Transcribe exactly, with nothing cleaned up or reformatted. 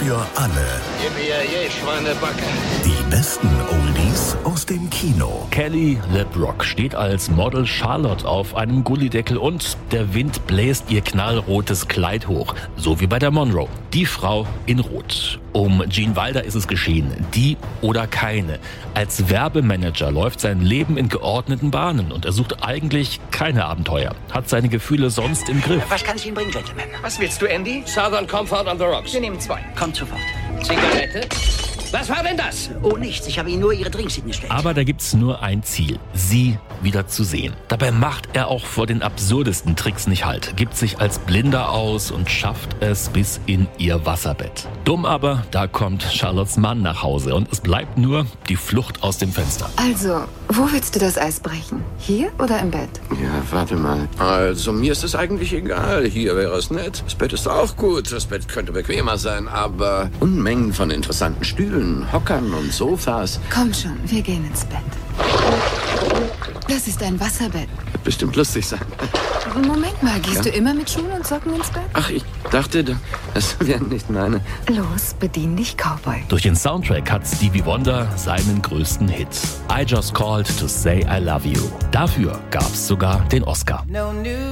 für alle. Gib mir je, Schweinebacke. Die besten Oldies aus dem Kino. Kelly LeBrock steht als Model Charlotte auf einem Gullideckel und der Wind bläst ihr knallrotes Kleid hoch, so wie bei der Monroe. Die Frau in Rot. Um Gene Wilder ist es geschehen, die oder keine. Als Werbemanager läuft sein Leben in geordneten Bahnen und er sucht eigentlich keine Abenteuer, hat seine Gefühle sonst im Griff. Was kann ich Ihnen bringen, Gentlemen? Was willst du, Andy? Southern Comfort on the Rocks. Wir nehmen zwei. Kommt sofort. Zigarette? Was war denn das? Oh, nichts. Ich habe Ihnen nur Ihre Drinks hingestellt. Aber da gibt's nur ein Ziel, sie wieder zu sehen. Dabei macht er auch vor den absurdesten Tricks nicht Halt, gibt sich als Blinder aus und schafft es bis in ihr Wasserbett. Dumm aber, da kommt Charlottes Mann nach Hause und es bleibt nur die Flucht aus dem Fenster. Also, wo willst du das Eis brechen? Hier oder im Bett? Ja, warte mal. Also, mir ist es eigentlich egal. Hier wäre es nett. Das Bett ist auch gut. Das Bett könnte bequemer sein, aber Unmengen von interessanten Stühlen, Hockern und Sofas. Komm schon, wir gehen ins Bett. Das ist ein Wasserbett. Wird bestimmt lustig sein. Moment mal, gehst Ja? du immer mit Schuhen und Socken ins Bett? Ach, ich dachte, das wären nicht meine. Los, bedien dich, Cowboy. Durch den Soundtrack hat Stevie Wonder seinen größten Hit. I Just Called to Say I Love You. Dafür gab's sogar den Oscar. No new